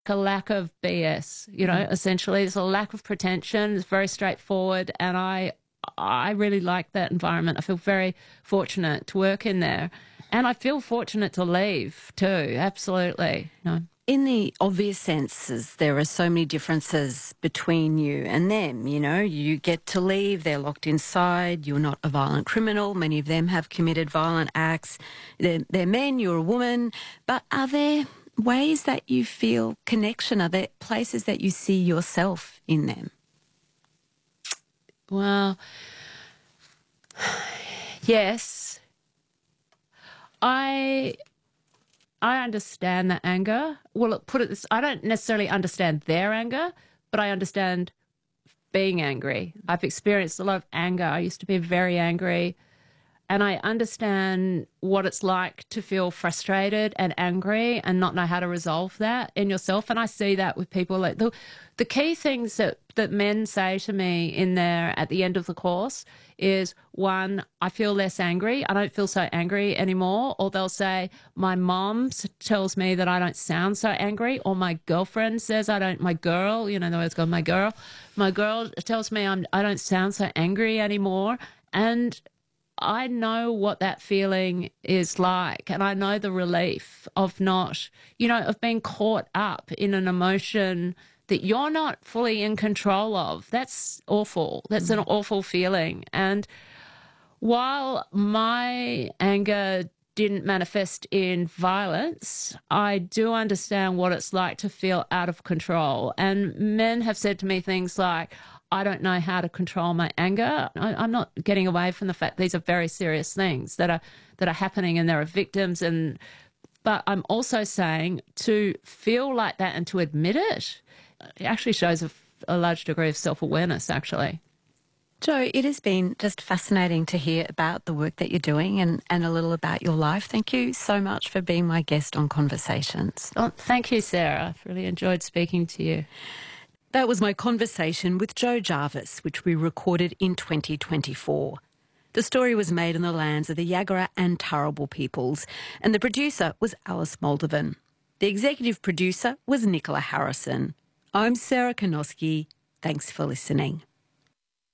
a lack of BS, essentially. There's a lack of pretension. It's very straightforward. And I really like that environment. I feel very fortunate to work in there. And I feel fortunate to leave too, absolutely. In the obvious senses, there are so many differences between you and them. You get to leave, they're locked inside, you're not a violent criminal. Many of them have committed violent acts. They're men, you're a woman. But are there ways that you feel connection? Are there places that you see yourself in them? Well, yes. I understand that anger. Well, look, put it this, I don't necessarily understand their anger, but I understand being angry. I've experienced a lot of anger. I used to be very angry. And I understand what it's like to feel frustrated and angry and not know how to resolve that in yourself. And I see that with people. Like the key things that men say to me in there at the end of the course is, one, I feel less angry. I don't feel so angry anymore. Or they'll say, my mom tells me that I don't sound so angry. Or my girlfriend says my girl, the words go, my girl tells me I don't sound so angry anymore. And I know what that feeling is like, and I know the relief of of being caught up in an emotion that you're not fully in control of. That's awful. That's an awful feeling. And while my anger didn't manifest in violence, I do understand what it's like to feel out of control. And men have said to me things like, I don't know how to control my anger. I'm not getting away from the fact these are very serious things that are happening, and there are victims. But I'm also saying to feel like that and to admit it actually shows a large degree of self-awareness, actually. Jo, it has been just fascinating to hear about the work that you're doing and a little about your life. Thank you so much for being my guest on Conversations. Oh, thank you, Sarah. I've really enjoyed speaking to you. That was my conversation with Jo Jarvis, which we recorded in 2024. The story was made on the lands of the Yagara and Turrbal peoples, and the producer was Alice Moldovan. The executive producer was Nicola Harrison. I'm Sarah Konoski. Thanks for listening.